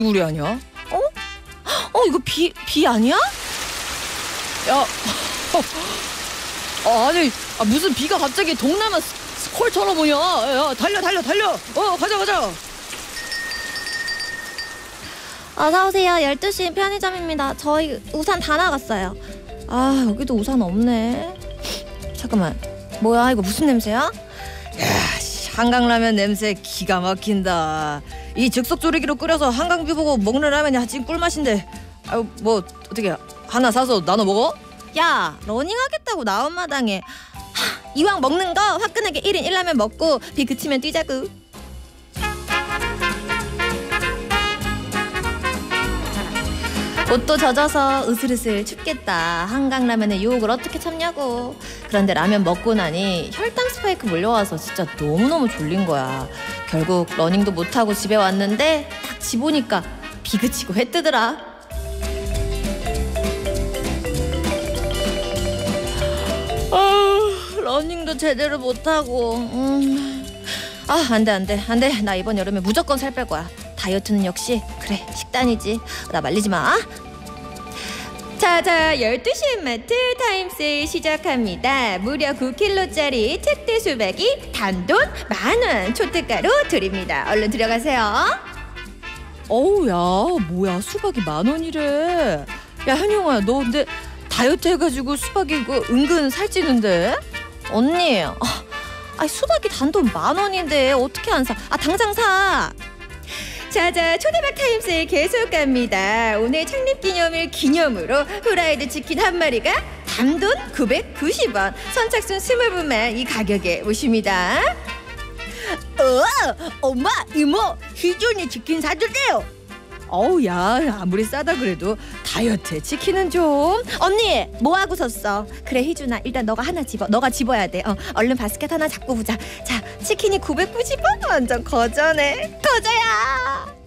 우리 아니야? 이거 비 아니야? 야, 아니, 무슨 비가 갑자기 동남아 스콜처럼 오냐? 야, 달려. 가자. 어서오세요. 12시 편의점입니다. 저희 우산 다 나갔어요. 아, 여기도 우산 없네. 잠깐만, 뭐야, 이거 무슨 냄새야? 야, 한강라면 냄새 기가 막힌다. 이 즉석조리기로 끓여서 한강뷰 보고 먹는 라면이 찐 꿀맛인데. 아유, 뭐 어떻게 하나 사서 나눠 먹어? 야, 러닝하겠다고 나온 마당에 이왕 먹는 거 화끈하게 1인 1라면 먹고 비 그치면 뛰자구. 옷도 젖어서 으슬으슬 춥겠다. 한강라면에 유혹을 어떻게 참냐고. 그런데 라면 먹고 나니 혈당 스파이크 몰려와서 진짜 너무너무 졸린 거야. 결국 러닝도 못하고 집에 왔는데 딱 집 오니까 비 그치고 해 뜨더라. 러닝도 제대로 못하고. 안돼. 나 이번 여름에 무조건 살 뺄 거야. 다이어트는 역시 그래, 식단이지. 나 말리지 마. 자, 12시 마트 타임세일 시작합니다. 무려 9kg짜리 특대 수박이 단돈 10,000원 초특가로 드립니다. 얼른 들어가세요. 어우, 야, 뭐야, 수박이 10,000원이래. 야, 현영아, 너 근데 다이어트 해가지고 수박이 은근 살찌는데? 언니, 수박이 단돈 10,000원인데 어떻게 안 사? 당장 사. 자, 초대박 타임세일 계속 갑니다. 오늘 창립기념일 기념으로 후라이드 치킨 한 마리가 단돈 990원, 선착순 20분만 이 가격에 오십니다. 엄마, 이모, 희준이 치킨 사주세요. 어우, 야, 아무리 싸다 그래도 다이어트에 치킨은 좀. 언니, 뭐하고 섰어? 그래, 희준아, 일단 너가 하나 집어. 너가 집어야 돼. 얼른 바스켓 하나 잡고 보자. 자, 치킨이 990원? 완전 거저네. 거저야.